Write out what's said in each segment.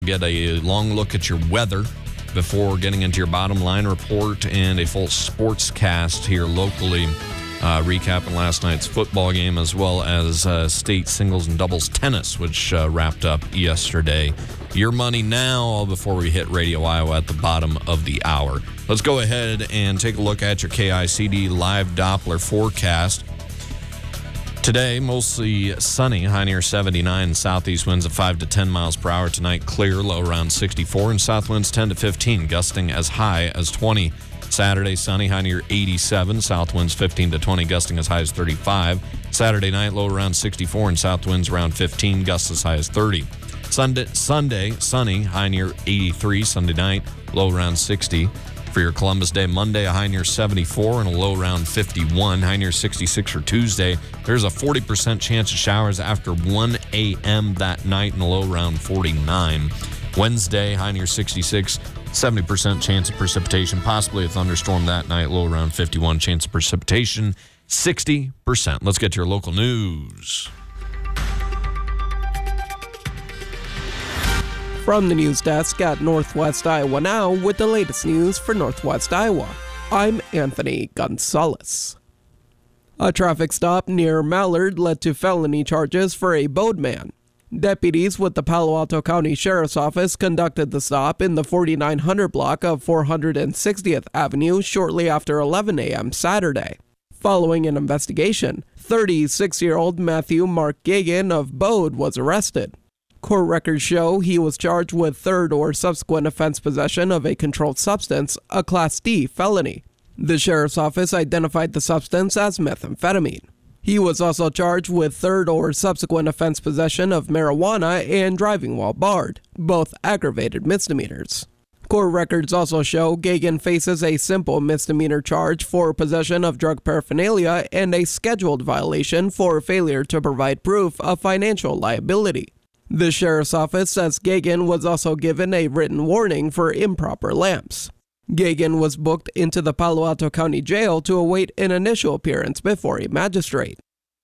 Get a long look at your weather before getting into your bottom line report and a full sports cast here locally, recapping last night's football game as well as state singles and doubles tennis, which wrapped up yesterday. Your money now before we hit Radio Iowa at the bottom of the hour. Let's go ahead and take a look at your KICD live Doppler forecast. Today, mostly sunny, high near 79, southeast winds at 5 to 10 miles per hour. Tonight, clear, low around 64, and south winds 10 to 15, gusting as high as 20. Saturday, sunny, high near 87, south winds 15 to 20, gusting as high as 35. Saturday night, low around 64, and south winds around 15, gusts as high as 30. Sunday, sunny, high near 83. Sunday night, low around 60. For your Columbus Day, Monday, a high near 74 and a low around 51, high near 66 for Tuesday. There's a 40% chance of showers after 1 a.m. that night and a low around 49. Wednesday, high near 66, 70% chance of precipitation, possibly a thunderstorm that night, low around 51, chance of precipitation, 60%. Let's get to your local news. From the news desk at Northwest Iowa Now with the latest news for Northwest Iowa. I'm Anthony Gonzalez. A traffic stop near Mallard led to felony charges for a boatman. Deputies with the Palo Alto County Sheriff's Office conducted the stop in the 4900 block of 460th Avenue shortly after 11 a.m. Saturday. Following an investigation, 36-year-old Matthew Mark Gagan of Bode was arrested. Court records show he was charged with third or subsequent offense possession of a controlled substance, a Class D felony. The sheriff's office identified the substance as methamphetamine. He was also charged with third or subsequent offense possession of marijuana and driving while barred, both aggravated misdemeanors. Court records also show Gagan faces a simple misdemeanor charge for possession of drug paraphernalia and a scheduled violation for failure to provide proof of financial liability. The sheriff's office says Gagan was also given a written warning for improper lamps. Gagan was booked into the Palo Alto County Jail to await an initial appearance before a magistrate.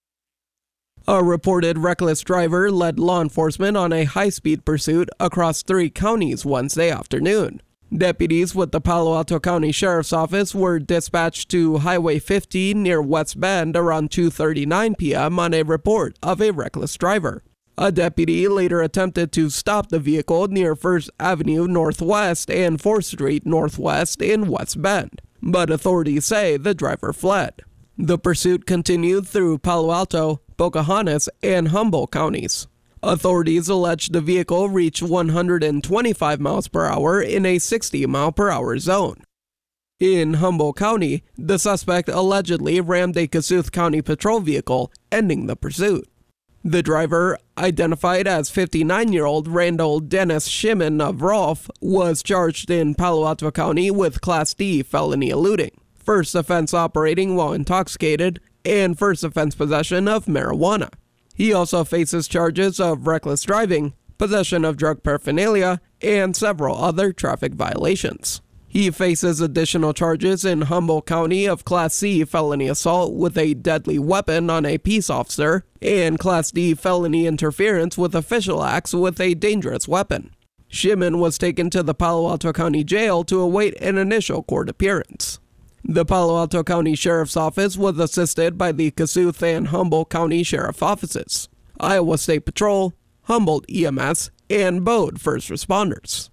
A reported reckless driver led law enforcement on a high-speed pursuit across 3 counties Wednesday afternoon. Deputies with the Palo Alto County Sheriff's Office were dispatched to Highway 50 near West Bend around 2:39 p.m. on a report of a reckless driver. A deputy later attempted to stop the vehicle near 1st Avenue Northwest and 4th Street Northwest in West Bend, but authorities say the driver fled. The pursuit continued through Palo Alto, Pocahontas, and Humboldt counties. Authorities allege the vehicle reached 125 miles per hour in a 60 mile per hour zone. In Humboldt County, the suspect allegedly rammed a Kossuth County patrol vehicle, ending the pursuit. The driver, identified as 59-year-old Randall Dennis Shimon of Rolfe, was charged in Palo Alto County with Class D felony eluding, first offense operating while intoxicated, and first offense possession of marijuana. He also faces charges of reckless driving, possession of drug paraphernalia, and several other traffic violations. He faces additional charges in Humboldt County of Class C felony assault with a deadly weapon on a peace officer and Class D felony interference with official acts with a dangerous weapon. Shimon was taken to the Palo Alto County Jail to await an initial court appearance. The Palo Alto County Sheriff's Office was assisted by the Kossuth and Humboldt County Sheriff Offices, Iowa State Patrol, Humboldt EMS, and Bode First Responders.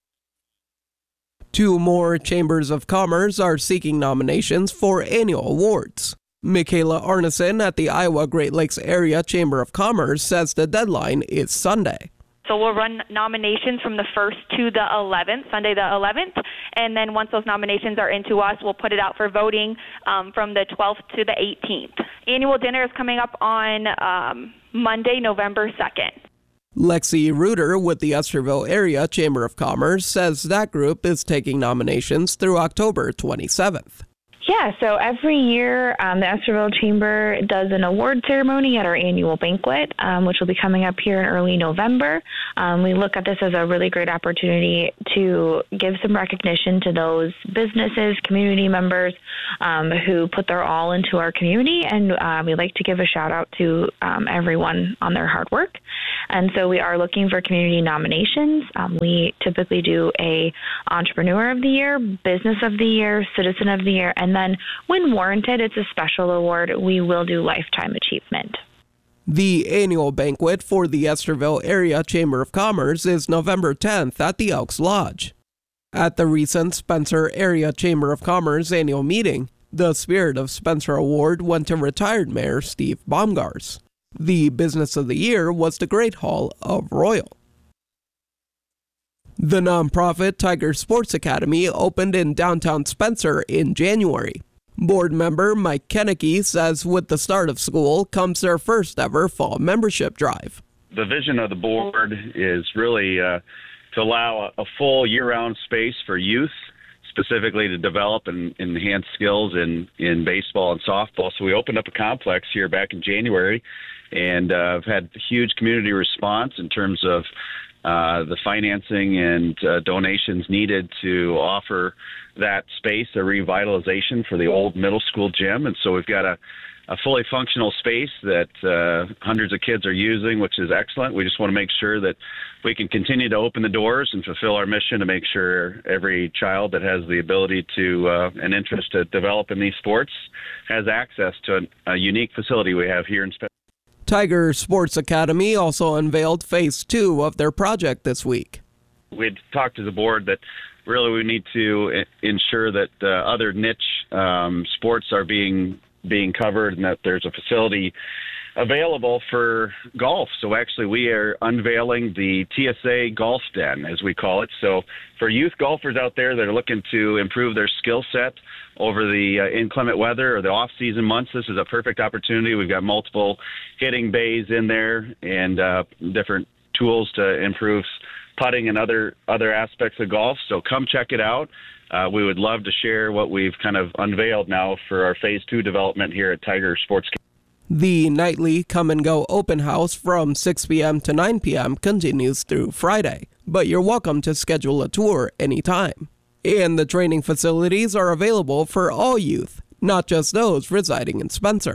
2 more chambers of commerce are seeking nominations for annual awards. Michaela Arneson at the Iowa Great Lakes Area Chamber of Commerce says the deadline is Sunday. So we'll run nominations from the 1st to the 11th, Sunday the 11th, and then once those nominations are into us, we'll put it out for voting from the 12th to the 18th. Annual dinner is coming up on Monday, November 2nd. Lexi Reuter with the Estherville Area Chamber of Commerce says that group is taking nominations through October 27th. Yeah, so every year the Estherville Chamber does an award ceremony at our annual banquet, which will be coming up here in early November. We look at this as a really great opportunity to give some recognition to those businesses, community members who put their all into our community, and we like to give a shout out to everyone on their hard work. And so we are looking for community nominations. We typically do a Entrepreneur of the Year, Business of the Year, Citizen of the Year, and then when warranted, it's a special award. We will do Lifetime Achievement. The annual banquet for the Estherville Area Chamber of Commerce is November 10th at the Elks Lodge. At the recent Spencer Area Chamber of Commerce annual meeting, the Spirit of Spencer Award went to retired Mayor Steve Baumgars. The Business of the Year was the Great Hall of Royal. The nonprofit Tiger Sports Academy opened in downtown Spencer in January. Board member Mike Kennecke says with the start of school comes their first ever fall membership drive. The vision of the board is really to allow a full year-round space for youth, specifically to develop and enhance skills in baseball and softball. So we opened up a complex here back in January, and I've had huge community response in terms of the financing and donations needed to offer that space a revitalization for the old middle school gym. And so we've got a fully functional space that hundreds of kids are using, which is excellent. We just want to make sure that we can continue to open the doors and fulfill our mission to make sure every child that has the ability to an interest to develop in these sports has access to a unique facility we have here in Spencer. Tiger Sports Academy also unveiled Phase 2 of their project this week. We had talked to the board that really we need to ensure that other niche sports are being covered and that there's a facility available for golf. So actually we are unveiling the TSA Golf Den, as we call it. So for youth golfers out there that are looking to improve their skill set over the inclement weather or the off-season months, this is a perfect opportunity. We've got multiple hitting bays in there and different tools to improve putting and other aspects of golf. So come check it out. We would love to share what we've kind of unveiled now for our Phase 2 development here at Tiger Sports. The nightly Come and Go open house from 6 p.m. to 9 p.m. continues through Friday, but you're welcome to schedule a tour anytime. And the training facilities are available for all youth, not just those residing in Spencer.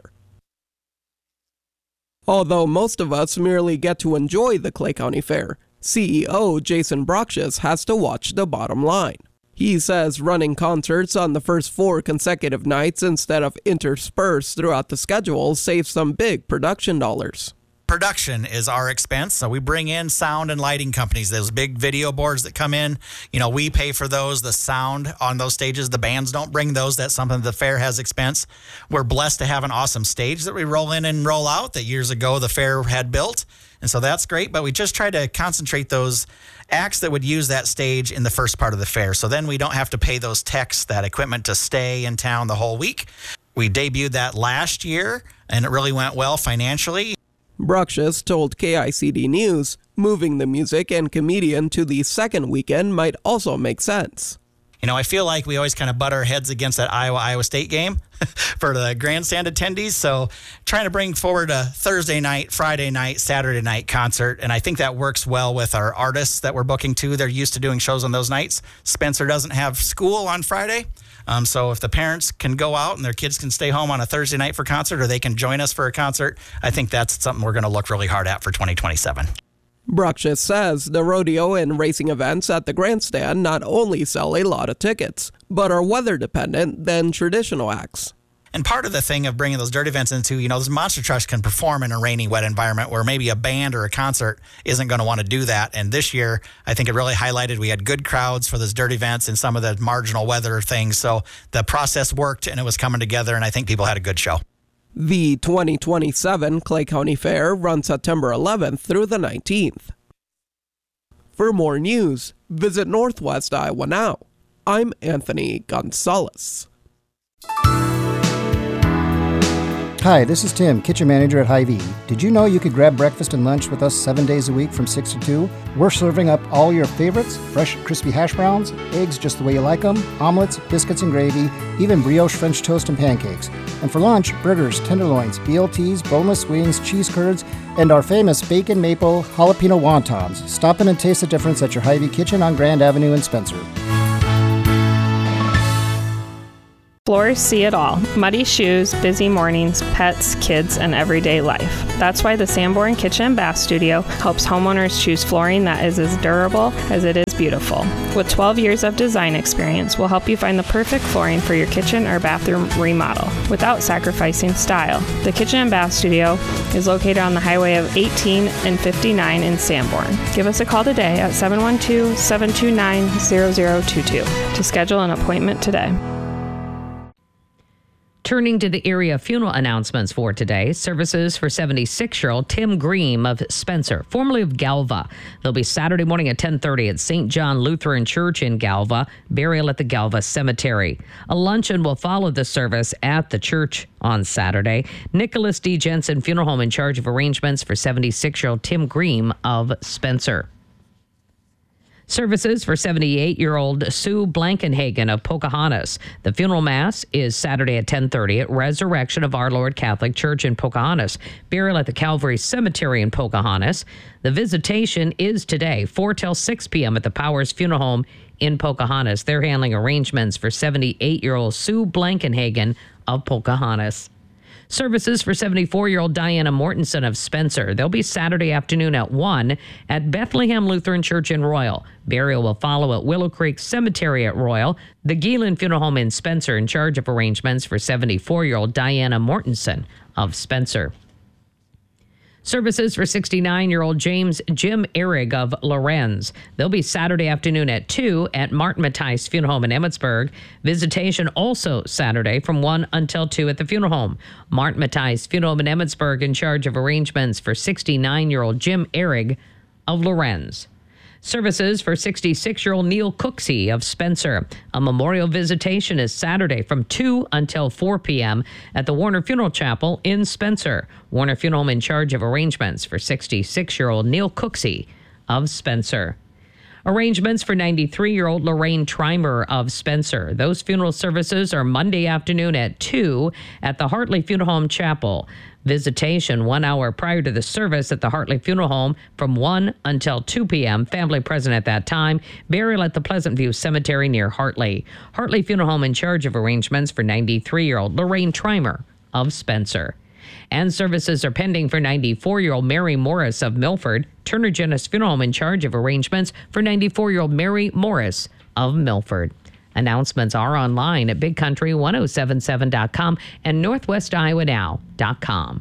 Although most of us merely get to enjoy the Clay County Fair, CEO Jason Brockshus has to watch the bottom line. He says running concerts on the first 4 consecutive nights instead of interspersed throughout the schedule saves some big production dollars. Production is our expense, so we bring in sound and lighting companies, those big video boards that come in. You know, we pay for those, the sound on those stages. The bands don't bring those. That's something the fair has expense. We're blessed to have an awesome stage that we roll in and roll out that years ago the fair had built. And so that's great, but we just try to concentrate those acts that would use that stage in the first part of the fair. So then we don't have to pay those techs that equipment to stay in town the whole week. We debuted that last year, and it really went well financially. Brockshus told KICD News moving the music and comedian to the second weekend might also make sense. You know, I feel like we always kind of butt our heads against that Iowa State game for the grandstand attendees. So trying to bring forward a Thursday night, Friday night, Saturday night concert. And I think that works well with our artists that we're booking too. They're used to doing shows on those nights. Spencer doesn't have school on Friday. So if the parents can go out and their kids can stay home on a Thursday night for concert, or they can join us for a concert, I think that's something we're going to look really hard at for 2027. Brockshus says the rodeo and racing events at the grandstand not only sell a lot of tickets, but are weather dependent than traditional acts. And part of the thing of bringing those dirt events into, you know, those monster trucks can perform in a rainy, wet environment where maybe a band or a concert isn't going to want to do that. And this year, I think it really highlighted we had good crowds for those dirt events and some of the marginal weather things. So the process worked and it was coming together, and I think people had a good show. The 2027 Clay County Fair runs September 11th through the 19th. For more news, visit Northwest Iowa Now. I'm Anthony Gonzalez. Hi, this is Tim, kitchen manager at Hy-Vee. Did you know you could grab breakfast and lunch with us 7 days a week from 6 to 2? We're serving up all your favorites, fresh crispy hash browns, eggs just the way you like them, omelets, biscuits and gravy, even brioche French toast and pancakes. And for lunch, burgers, tenderloins, BLTs, boneless wings, cheese curds, and our famous bacon maple jalapeno wontons. Stop in and taste the difference at your Hy-Vee kitchen on Grand Avenue in Spencer. Floors see it all. Muddy shoes, busy mornings, pets, kids, and everyday life. That's why the Sanborn Kitchen and Bath Studio helps homeowners choose flooring that is as durable as it is beautiful. With 12 years of design experience, we'll help you find the perfect flooring for your kitchen or bathroom remodel without sacrificing style. The Kitchen and Bath Studio is located on the highway of 18 and 59 in Sanborn. Give us a call today at 712-729-0022 to schedule an appointment today. Turning to the area funeral announcements for today, services for 76-year-old Tim Green of Spencer, formerly of Galva. They'll be Saturday morning at 10:30 at St. John Lutheran Church in Galva, burial at the Galva Cemetery. A luncheon will follow the service at the church on Saturday. Nicholas D. Jensen Funeral Home in charge of arrangements for 76-year-old Tim Green of Spencer. Services for 78-year-old Sue Blankenhagen of Pocahontas. The funeral mass is Saturday at 10:30 at Resurrection of Our Lord Catholic Church in Pocahontas. Burial at the Calvary Cemetery in Pocahontas. The visitation is today, 4 till 6 p.m. at the Powers Funeral Home in Pocahontas. They're handling arrangements for 78-year-old Sue Blankenhagen of Pocahontas. Services for 74-year-old Diana Mortensen of Spencer. They'll be Saturday afternoon at 1 at Bethlehem Lutheran Church in Royal. Burial will follow at Willow Creek Cemetery at Royal. The Geelan Funeral Home in Spencer in charge of arrangements for 74-year-old Diana Mortensen of Spencer. Services for 69-year-old Jim Ehrig of Lorenz. They'll be Saturday afternoon at 2 at Martin Matthijs Funeral Home in Emmitsburg. Visitation also Saturday from 1 until 2 at the funeral home. Martin Matthijs Funeral Home in Emmitsburg in charge of arrangements for 69-year-old Jim Ehrig of Lorenz. Services for 66-year-old Neil Cooksey of Spencer. A memorial visitation is Saturday from 2 until 4 p.m. at the Warner Funeral Chapel in Spencer. Warner Funeral Home in charge of arrangements for 66-year-old Neil Cooksey of Spencer. Arrangements for 93-year-old Lorraine Trimer of Spencer. Those funeral services are Monday afternoon at 2 at the Hartley Funeral Home Chapel. Visitation 1 hour prior to the service at the Hartley Funeral Home from 1 until 2 p.m. Family present at that time. Burial at the Pleasant View Cemetery near Hartley. Hartley Funeral Home in charge of arrangements for 93-year-old Lorraine Trimer of Spencer. And services are pending for 94-year-old Mary Morris of Milford. Turner Genis Funeral Home in charge of arrangements for 94-year-old Mary Morris of Milford. Announcements are online at bigcountry1077.com and northwestiowa.now.com.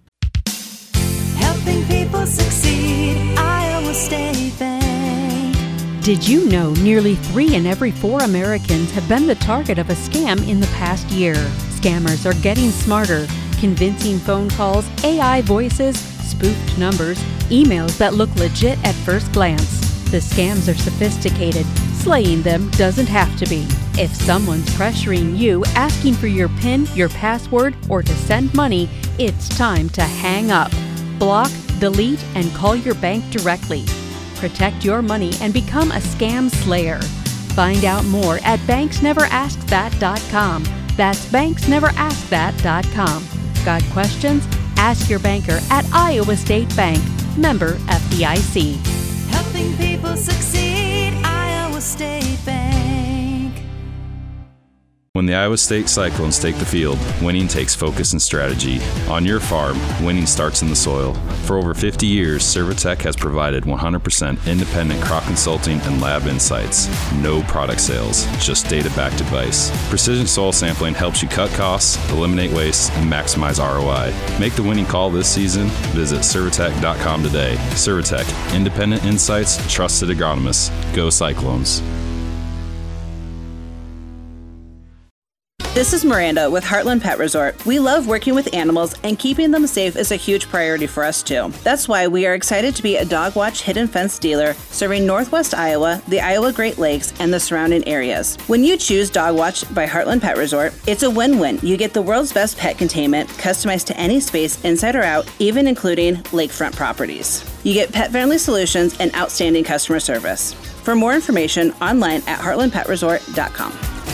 Helping people succeed, Iowa State Bank. Did you know nearly 3 in every 4 Americans have been the target of a scam in the past year? Scammers are getting smarter. Convincing phone calls, AI voices, spoofed numbers, emails that look legit at first glance. The scams are sophisticated. Slaying them doesn't have to be. If someone's pressuring you, asking for your PIN, your password, or to send money, it's time to hang up. Block, delete, and call your bank directly. Protect your money and become a scam slayer. Find out more at banksneveraskthat.com. That's banksneveraskthat.com. Got questions? Ask your banker at Iowa State Bank. Member FDIC. Helping people succeed, Iowa State Bank. When the Iowa State Cyclones take the field, winning takes focus and strategy. On your farm, winning starts in the soil. For over 50 years, Servitech has provided 100% independent crop consulting and lab insights. No product sales, just data-backed advice. Precision soil sampling helps you cut costs, eliminate waste, and maximize ROI. Make the winning call this season. Visit Servitech.com today. Servitech, independent insights, trusted agronomists. Go Cyclones. This is Miranda with Heartland Pet Resort. We love working with animals, and keeping them safe is a huge priority for us too. That's why we are excited to be a Dog Watch Hidden Fence dealer serving Northwest Iowa, the Iowa Great Lakes, and the surrounding areas. When you choose Dog Watch by Heartland Pet Resort, it's a win-win. You get the world's best pet containment, customized to any space inside or out, even including lakefront properties. You get pet-friendly solutions and outstanding customer service. For more information, online at heartlandpetresort.com.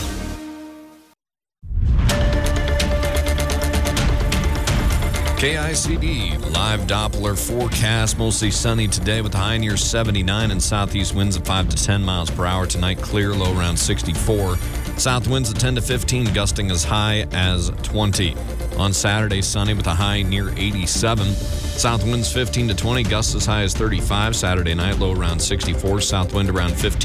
KICD live Doppler forecast. Mostly sunny today with a high near 79 and southeast winds at 5 to 10 miles per hour. Tonight clear, low around 64. South winds at 10 to 15, gusting as high as 20. On Saturday, sunny with a high near 87. South winds 15 to 20, gusts as high as 35. Saturday night, low around 64. South wind around 15.